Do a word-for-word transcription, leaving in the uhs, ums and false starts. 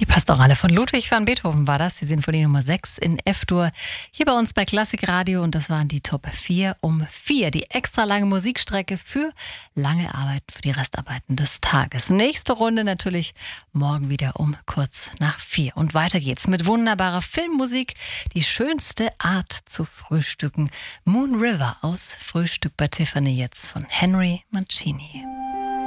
Die Pastorale von Ludwig van Beethoven war das, die Sinfonie Nummer sechs in F-Dur, hier bei uns bei Klassik Radio, und das waren die Top vier um vier, die extra lange Musikstrecke für lange Arbeiten, für die Restarbeiten des Tages. Nächste Runde natürlich morgen wieder um kurz nach vier. Und weiter geht's mit wunderbarer Filmmusik, die schönste Art zu frühstücken. Moon River aus Frühstück bei Tiffany, jetzt von Henry Mancini.